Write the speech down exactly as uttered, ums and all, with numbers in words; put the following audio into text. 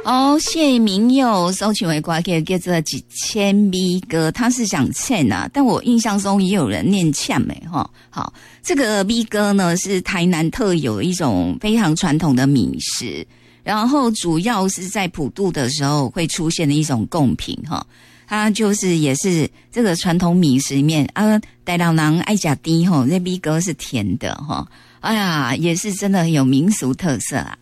哦，谢明佑搜寻为歌叫做几千米歌，他是想欠啊，但我印象中也有人念欠诶哈。好，这个米歌呢是台南特有的一种非常传统的米食，然后主要是在普渡的时候会出现的一种贡品哈。它就是也是这个传统米食里面啊，台南人爱吃甜吼，这米歌是甜的哈。哎呀，也是真的很有民俗特色啊。